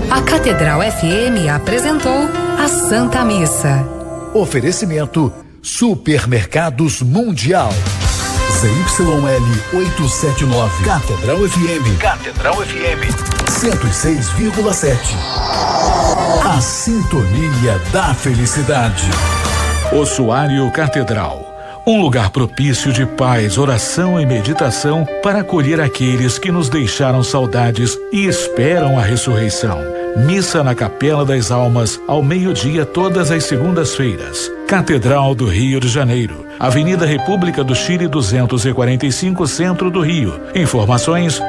A Catedral FM apresentou a Santa Missa. Oferecimento Supermercados Mundial. ZYL 879. Catedral FM. Catedral FM 106,7. A sintonia da felicidade. Ossuário Catedral. Um lugar propício de paz, oração e meditação para acolher aqueles que nos deixaram saudades e esperam a ressurreição. Missa na Capela das Almas, ao meio-dia, todas as segundas-feiras. Catedral do Rio de Janeiro, Avenida República do Chile 245, Centro do Rio. Informações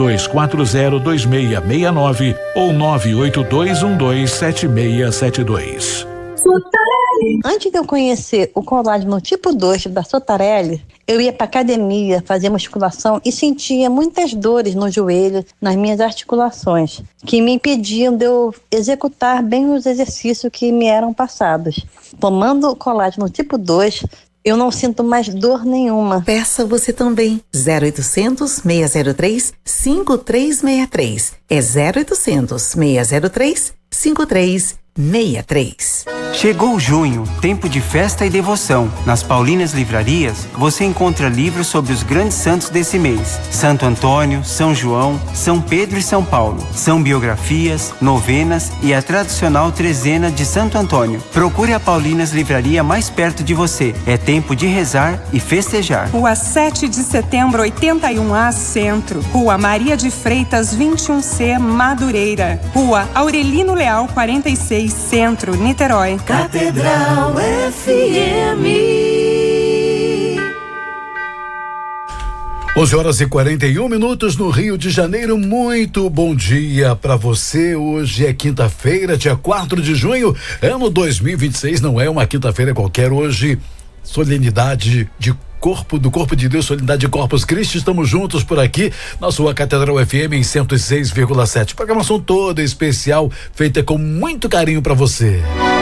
22402669 ou 982127672. Antes de eu conhecer o colágeno tipo 2 da Sotarelli, eu ia para academia, fazia musculação e sentia muitas dores no joelho, nas minhas articulações, que me impediam de eu executar bem os exercícios que me eram passados. Tomando o colágeno tipo 2, eu não sinto mais dor nenhuma. Peça você também. 0800 603 5363. É 0800 603 5363. Chegou junho, tempo de festa e devoção. Nas Paulinas Livrarias, você encontra livros sobre os grandes santos desse mês. Santo Antônio, São João, São Pedro e São Paulo. São biografias, novenas e a tradicional trezena de Santo Antônio. Procure a Paulinas Livraria mais perto de você. É tempo de rezar e festejar. Rua 7 de Setembro, 81A, Centro. Rua Maria de Freitas, 21C, Madureira. Rua Aurelino Leal, 46, Centro, Niterói. Catedral FM. 11h41 no Rio de Janeiro. Muito bom dia para você. Hoje é quinta-feira, dia 4 de junho, ano 2026. Não é uma quinta-feira qualquer. Hoje, solenidade do Corpo de Deus, solenidade de Corpus Christi. Estamos juntos por aqui na sua Catedral FM em 106,7. Programação toda especial, feita com muito carinho para você.